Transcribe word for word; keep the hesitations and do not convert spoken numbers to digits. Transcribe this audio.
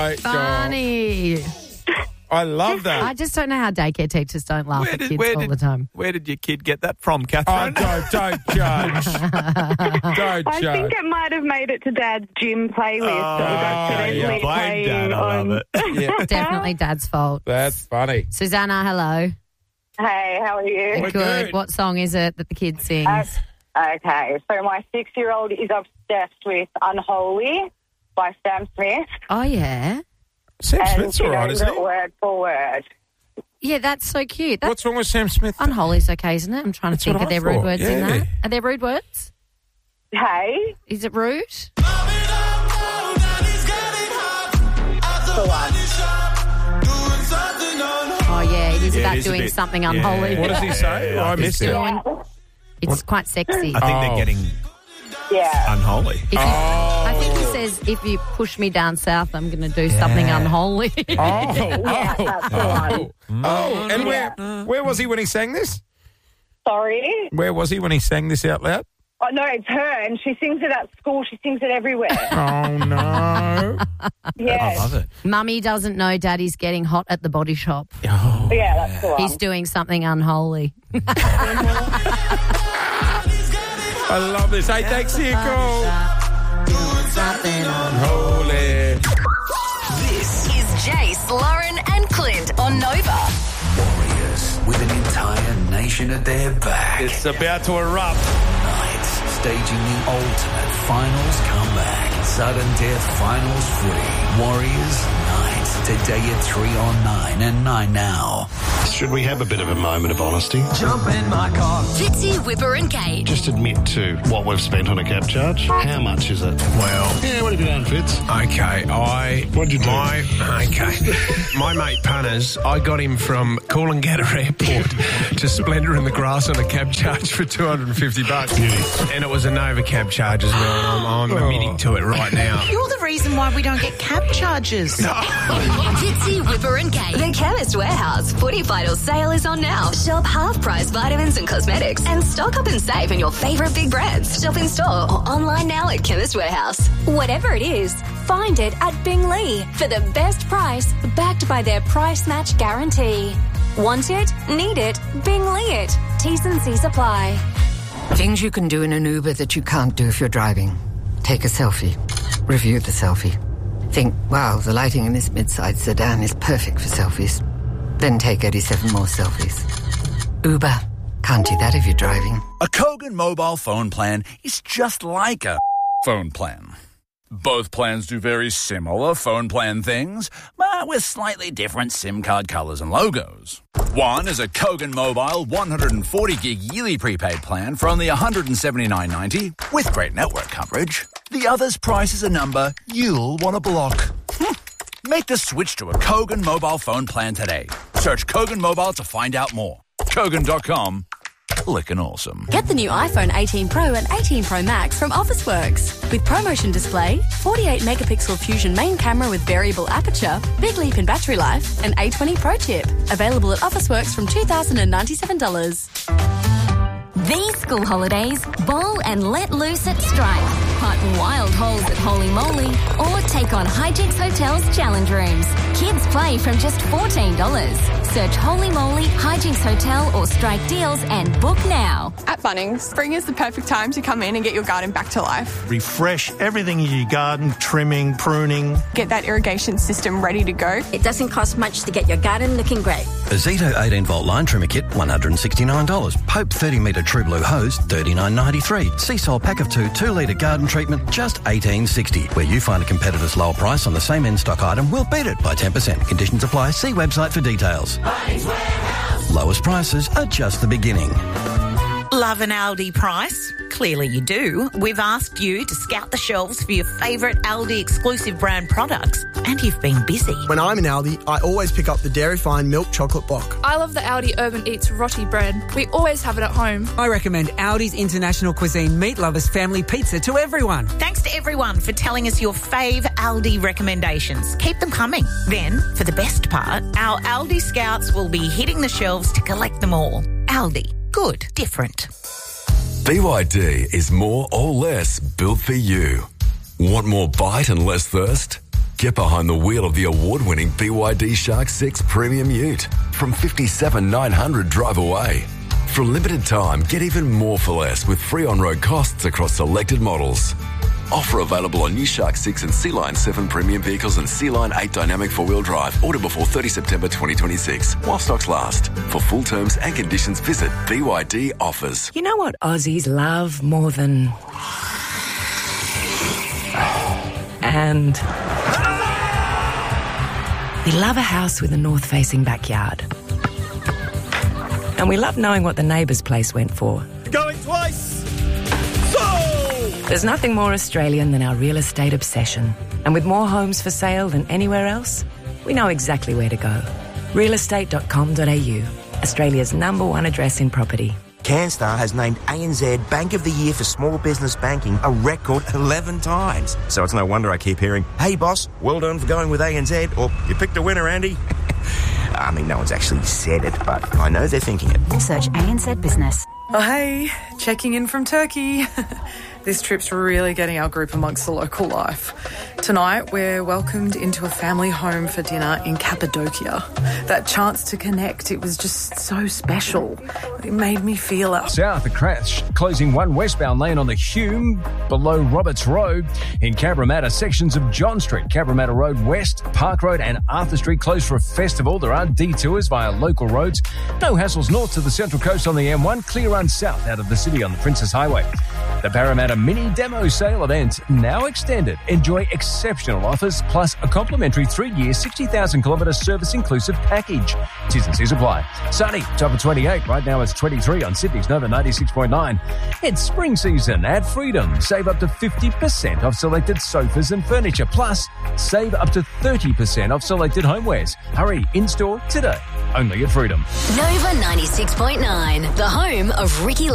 my Funny. God. I love that. I just don't know how daycare teachers don't laugh Where at did- kids where all did- the time. Where did your kid get that from, Oh, Catherine? don't, don't judge. Don't I judge. think it might have made it to Dad's gym playlist. Oh, that was accidentally yeah. Blame playing Dad, I on... love it. Yeah, Definitely Dad's fault. that's funny. Susanna, hello. Hey, how are you? We're Good. good. What song is it that the kid sings? Uh, okay, so my six-year-old is obsessed with Unholy by Sam Smith. Oh, yeah. Sam and Smith's she all right, knows isn't it he? word for word. Yeah, that's so cute. That's What's wrong with Sam Smith? Unholy's okay, isn't it? I'm trying to That's think. what Are I there rude thought, words in yeah. that? Are there rude words? Hey, Is it rude? the one. Oh, yeah. It is Yeah, it about is a doing bit- something yeah. unholy. What does he say? Yeah, Oh, I think missed so. it. Doing- It's quite sexy. I think Oh. they're getting Yeah. unholy. If you, Oh. I think he says, if you push me down south, I'm going to do something unholy. Oh, Yeah, oh, that's the one. oh, oh. And where, where was he when he sang this? Sorry? Where was he when he sang this out loud? Oh, no, it's her, and she sings it at school. She sings it everywhere. Oh, no. Yeah. I love it. Mummy doesn't know Daddy's getting hot at the body shop. Oh. Yeah, that's the one. He's doing something unholy. I love this. Hey, thanks for your call. Something Holy. This is Jace, Lauren, and Clint on Nova. Warriors with an entire nation at their back. It's about to erupt. Tonight, staging the ultimate finals comeback. Sudden Death Finals three. Warriors Night. Today at three on nine and nine now. Should we have a bit of a moment of honesty? Jump in my car. Fitzy, Whipper, and Kate. Just admit to what we've spent on a cab charge. How much is it? Well, Yeah, what have you done, Fitz? okay, I... What'd you do? My, okay. My mate Punters, I got him from Coolangatta Airport to Splendour in the Grass on a cab charge for two hundred fifty bucks. And it was a Nova cab charge as well, and I'm, I'm admitting to it right now. You're the reason why we don't get cab charges. Fitzy, Whipper, and Kate. The Chemist Warehouse Footy Vital sale is on now. Shop half-price vitamins and cosmetics and stock up and save on your favourite big brands. Shop in store or online now at Chemist Warehouse. Whatever it is, find it at Bingley for the best price, backed by their price match guarantee. Want it? Need it? Bingley it. T's and C's apply. Things you can do in an Uber that you can't do if you're driving. Take a selfie. Review the selfie. Think, wow, the lighting in this mid-size sedan is perfect for selfies. Then take eighty-seven more selfies. Uber. Can't do that if you're driving. A Kogan mobile phone plan is just like a phone plan. Both plans do very similar phone plan things, but with slightly different SIM card colours and logos. One is a Kogan Mobile one hundred forty gig yearly prepaid plan for only one hundred seventy-nine ninety with great network coverage. The other's price is a number you'll want to block. Make the switch to a Kogan mobile phone plan today. Search Kogan Mobile to find out more. Kogan dot com. Lickin' awesome. Get the new iPhone eighteen Pro and eighteen Pro Max from Officeworks. With ProMotion display, forty-eight megapixel Fusion main camera with variable aperture, big leap in battery life, and A twenty Pro chip. Available at Officeworks from two thousand ninety-seven dollars. These school holidays, bowl and let loose at Stripe. Hunt wild holes at Holy Moly or take on Hijinks Hotel's challenge rooms. Kids play from just fourteen dollars. Search Holy Moly, Hijinks Hotel or Strike deals and book now. At Bunnings, spring is the perfect time to come in and get your garden back to life. Refresh everything in your garden, trimming, pruning. Get that irrigation system ready to go. It doesn't cost much to get your garden looking great. A Zito eighteen volt line trimmer kit, one hundred sixty-nine dollars. Pope thirty metre True Blue hose, thirty-nine ninety-three. Seasol pack of two, two litre garden treatment, just eighteen sixty. Where you find a competitor's lower price on the same in-stock item, we'll beat it by ten percent. Conditions apply. See website for details. Lowest prices are just the beginning. Love an Aldi price? Clearly you do. We've asked you to scout the shelves for your favourite Aldi exclusive brand products, and you've been busy. When I'm in Aldi, I always pick up the Dairy Fine milk chocolate block. I love the Aldi Urban Eats roti bread. We always have it at home. I recommend Aldi's International Cuisine Meat Lovers Family Pizza to everyone. Thanks to everyone for telling us your fave Aldi recommendations. Keep them coming. Then, for the best part, our Aldi Scouts will be hitting the shelves to collect them all. Aldi. Good. Different. B Y D is more or less built for you. Want more bite and less thirst? Get behind the wheel of the award-winning B Y D Shark six Premium Ute from fifty-seven thousand nine hundred drive away. For a limited time, get even more for less with free on-road costs across selected models. Offer available on new Shark six and Sea Line seven premium vehicles and Sea Line eight dynamic four-wheel drive. Order before thirtieth September twenty twenty-six, while stocks last. For full terms and conditions, visit B Y D Offers. You know what Aussies love more than... and... we love a house with a north-facing backyard. And we love knowing what the neighbour's place went for. Going twice! There's nothing more Australian than our real estate obsession. And with more homes for sale than anywhere else, we know exactly where to go. real estate dot com dot a u, Australia's number one address in property. CanStar has named A N Z Bank of the Year for Small Business Banking a record eleven times. So it's no wonder I keep hearing, "Hey boss, well done for going with A N Z," or "You picked a winner, Andy." I mean, no one's actually said it, but I know they're thinking it. Search A N Z Business. Oh, hey, checking in from Turkey. This trip's really getting our group amongst the local life. Tonight, we're welcomed into a family home for dinner in Cappadocia. That chance to connect, it was just so special. It made me feel it. South of Crash, closing one westbound lane on the Hume below Roberts Road. In Cabramatta, sections of John Street, Cabramatta Road West, Park Road and Arthur Street closed for a festival. There are detours via local roads. No hassles north to the Central Coast on the M one. Clear run south out of the city on the Princess Highway. The Parramatta Mini Demo Sale event now extended. Enjoy exceptional offers plus a complimentary three-year, sixty thousand kilometre service-inclusive package. T's and C's apply. Sunny, top of twenty-eight. Right now it's twenty-three on Sydney's Nova ninety-six point nine. It's spring season at Freedom. Save up to fifty percent off selected sofas and furniture. Plus, save up to thirty percent off selected homewares. Hurry, in-store today. Only at Freedom. Nova ninety-six point nine, the home of Ricky